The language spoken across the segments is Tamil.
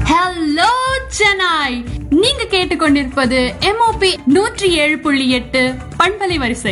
ஹலோ சென்னை, நீங்க கேட்டுக்கொண்டிருப்பது MOP 107.8 பண்பலை வரிசை.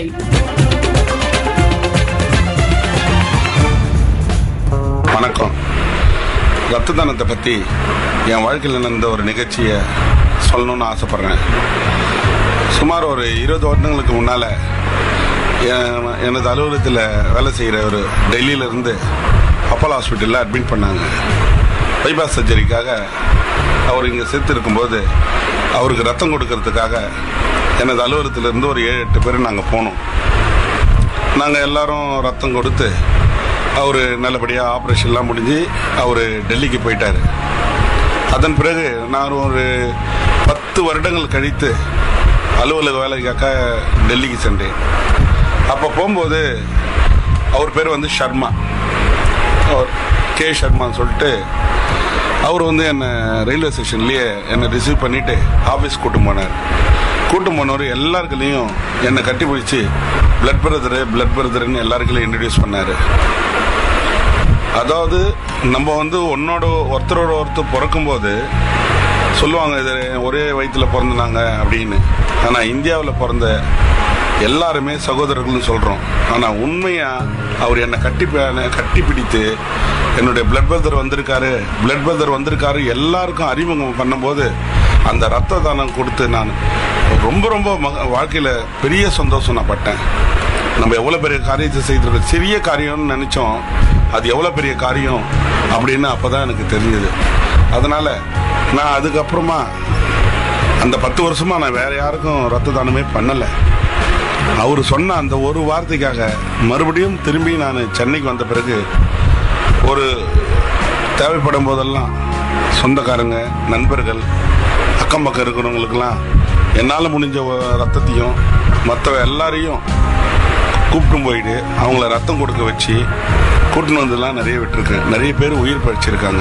வணக்கம். ரத்த தானத்தை பற்றி என் வாழ்க்கையில் நடந்த ஒரு நிகழ்ச்சியை சொல்லணும்னு ஆசைப்பட்றேன். சுமார் ஒரு 20 வருடங்களுக்கு முன்னால் எனது அலுவலகத்தில் வேலை செய்கிற ஒரு டெல்லியிலேருந்து அப்போலோ ஹாஸ்பிட்டலில் அட்மிட் பண்ணாங்க. பைபாஸ் சர்ஜரிக்காக அவர் இங்கே சேர்த்து இருக்கும்போது அவருக்கு ரத்தம் கொடுக்கறதுக்காக எனது அலுவலகத்திலேருந்து ஒரு 7-8 பேர் நாங்கள் போனோம். நாங்கள் எல்லாரும் ரத்தம் கொடுத்து அவர் நல்லபடியாக ஆப்ரேஷன்லாம் முடிஞ்சு அவர் டெல்லிக்கு போயிட்டார். அதன் பிறகு நான் ஒரு 10 வருடங்கள் கழித்து அலுவலக வேலைக்காக டெல்லிக்கு சென்றேன். அப்போ போகும்போது அவர் பேர் வந்து ஷர்மா, அவர் கே ஷர்மான்னு சொல்லிட்டு அவர் வந்து என்னை ரயில்வே ஸ்டேஷன்லேயே என்னை ரிசீவ் பண்ணிவிட்டு ஆஃபீஸ் கூட்டம் போனவர் எல்லாருக்குலேயும் என்னை கட்டி பிடிச்சி பிளட் பிரதர்னு எல்லாருக்குலையும் இன்ட்ரடியூஸ் பண்ணார். அதாவது நம்ம வந்து ஒருத்தர் பிறக்கும்போது சொல்லுவாங்க இது ஒரே வயிற்றில் பிறந்தாங்க அப்படின்னு. ஆனால் இந்தியாவில் பிறந்த எல்லாருமே சகோதரர்கள்னு சொல்கிறோம். ஆனால் உண்மையாக அவர் என்னை கட்டி பிடித்து என்னுடைய பிளட் பிரதர் வந்திருக்காரு எல்லாருக்கும் அறிமுகம் பண்ணும்போது அந்த ரத்த தானம் கொடுத்து நான் ரொம்ப வாழ்க்கையில் பெரிய சந்தோஷம் நான் பட்டேன். நம்ம எவ்வளோ பெரிய காரியத்தை செய்திருக்கோம், சிறிய காரியம்னு நினச்சோம், அது எவ்வளோ பெரிய காரியம் அப்படின்னு அப்போ தான் எனக்கு தெரிஞ்சது. அதனால் நான் அதுக்கப்புறமா அந்த 10 வருஷமாக நான் வேறு யாருக்கும் ரத்த தானமே பண்ணலை. அவர் சொன்ன அந்த ஒரு வார்த்தைக்காக மறுபடியும் திரும்பி நான் சென்னைக்கு வந்த பிறகு ஒரு தேவைப்படும் போதெல்லாம் சொந்தக்காரங்க, நண்பர்கள், அக்கம் பக்கம் இருக்கிறவங்களுக்கெல்லாம் என்னால் முடிஞ்ச ரத்தத்தையும் மற்ற எல்லாரையும் கூப்பிட்டு போயிட்டு அவங்கள ரத்தம் கொடுக்க வச்சு கூட்டின்னு வந்துலாம் நிறைய விட்டுருக்கேன். நிறைய பேர் உயிர் பறிச்சிருக்காங்க.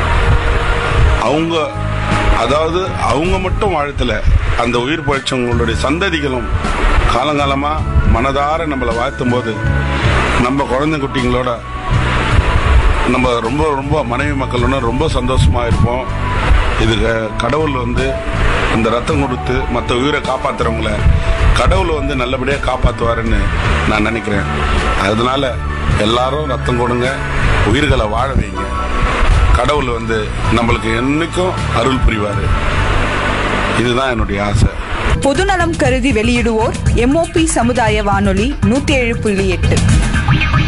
அவங்க மட்டும் வாழ்த்தல, அந்த உயிர் பறிச்சவங்களுடைய சந்ததிகளும் காலங்காலமாக மனதார நம்மளை வாழ்த்தும் போது நம்ம குழந்தை குட்டிங்களோட நம்ம ரொம்ப மனைவி மக்களோட ரொம்ப சந்தோஷமாக இருப்போம். இது கடவுள் வந்து இந்த ரத்தம் கொடுத்து மற்ற உயிரை காப்பாற்றுறவங்கள கடவுள் வந்து நல்லபடியாக காப்பாற்றுவாருன்னு நான் நினைக்கிறேன். அதனால எல்லாரும் ரத்தம் கொடுங்க, உயிர்களை வாழ வைங்க. கடவுள் வந்து நம்மளுக்கு என்னைக்கும் அருள் புரிவார். இதுதான் என்னுடைய ஆசை. பொதுநலம் கருதி வெளியிடுவோர் MOP சமுதாய வானொலி 107.8.